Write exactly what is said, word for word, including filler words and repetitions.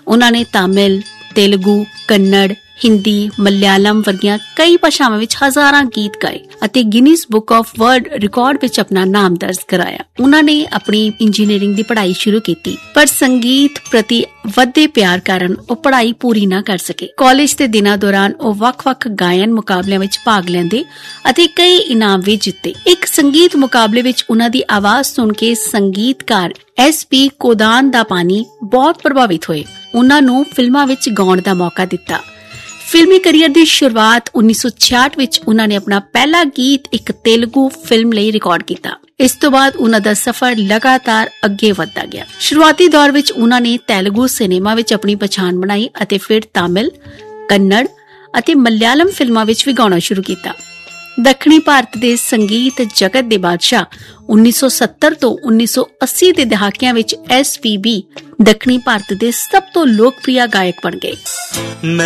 ਉਹਨਾਂ ਨੇ ਤਾਮਿਲ, ਤੇਲਗੂ, ਕੰਨੜ, ਹਿੰਦੀ, ਮਲਿਆਲਮ ਵਰਗੀਆਂ ਕਈ ਭਾਸ਼ਾਵਾਂ ਵਿੱਚ ਹਜ਼ਾਰਾਂ ਗੀਤ ਗਾਏ ਅਤੇ Guinness book of world record ਵਿੱਚ ਆਪਣਾ ਨਾਮ ਦਰਜ ਕਰਾਇਆ। ਉਹਨਾਂ ਨੇ ਆਪਣੀ ਇੰਜੀਨੀਅਰਿੰਗ ਦੀ ਪੜ੍ਹਾਈ ਸ਼ੁਰੂ ਕੀਤੀ, ਪਰ ਸੰਗੀਤ ਪ੍ਰਤੀ ਵੱਧਦੇ ਪਿਆਰ ਕਾਰਨ ਉਹ ਪੜ੍ਹਾਈ ਪੂਰੀ ਨਾ ਕਰ ਸਕੇ। ਕਾਲਜ ਦੇ ਦਿਨਾਂ ਦੌਰਾਨ ਉਹ ਵੱਖ-ਵੱਖ ਗਾਇਨ ਮੁਕਾਬਲਿਆਂ ਵਿੱਚ ਭਾਗ ਲੈਂਦੇ ਅਤੇ ਕਈ ਇਨਾਮ ਵੀ ਜਿੱਤੇ। ਇੱਕ ਸੰਗੀਤ ਮੁਕਾਬਲੇ ਵਿੱਚ ਉਹਨਾਂ ਦੀ ਆਵਾਜ਼ ਸੁਣ ਕੇ ਸੰਗੀਤਕਾਰ ਐਸ ਪੀ ਕੋਦਾਨ ਦਾ ਪਾਣੀ ਬਹੁਤ ਪ੍ਰਭਾਵਿਤ ਹੋਏ। ਉਹਨਾਂ ਨੂੰ ਫਿਲਮਾਂ ਵਿੱਚ ਗਾਉਣ ਦਾ ਮੌਕਾ ਦਿੱਤਾ। ਫਿਲਮੀ ਕਰੀਅਰ ਦੀ ਸ਼ੁਰੂਆਤ ਉੱਨੀ ਸੌ ਛਿਆਹਠ ਵਿੱਚ ਉਹਨਾਂ ਨੇ ਆਪਣਾ ਪਹਿਲਾ ਗੀਤ ਇੱਕ ਤੇਲਗੂ ਫਿਲਮ ਲਈ ਰਿਕਾਰਡ ਕੀਤਾ। ਇਸ ਤੋਂ ਬਾਅਦ ਉਹਨਾਂ ਦਾ ਸਫ਼ਰ ਲਗਾਤਾਰ ਅੱਗੇ ਵਧਦਾ ਗਿਆ। ਸ਼ੁਰੂਆਤੀ ਦੌਰ ਵਿੱਚ ਉਹਨਾਂ ਨੇ ਤੇਲਗੂ ਸਿਨੇਮਾ ਵਿੱਚ ਆਪਣੀ ਪਛਾਣ ਬਣਾਈ ਅਤੇ ਫਿਰ ਤਾਮਿਲ, ਕੰਨੜ ਅਤੇ ਮਲਿਆਲਮ ਫਿਲਮਾਂ ਵਿੱਚ ਵੀ ਗਾਉਣਾ ਸ਼ੁਰੂ ਕੀਤਾ। ਦੱਖਣੀ ਭਾਰਤ ਦੇ ਸੰਗੀਤ ਜਗਤ ਦੇ ਬਾਦਸ਼ਾਹ ਉੱਨੀ ਸੌ ਸੱਤਰ ਤੋਂ ਉੱਨੀ ਸੌ ਅੱਸੀ ਦੇ ਦਹਾਕਿਆਂ ਵਿੱਚ ਐਸ ਪੀ ਬੀ ਦੱਖਣੀ ਭਾਰਤ ਦੇ ਸਭ ਤੋਂ ਲੋਕਪ੍ਰਿਯ ਗਾਇਕ ਬਣ ਗਏ।